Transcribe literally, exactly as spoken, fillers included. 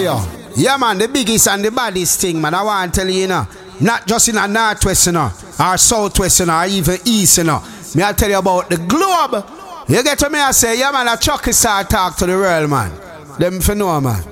you. Yeah, man, the biggest and the baddest thing, man. I want to tell you, you know, not just in a northwest, you know, or southwest, you know, or even east, you know. Me I tell you about the globe. You get to me, I say, yeah, man, a Chucky star talk to the world, man. Them for know, man.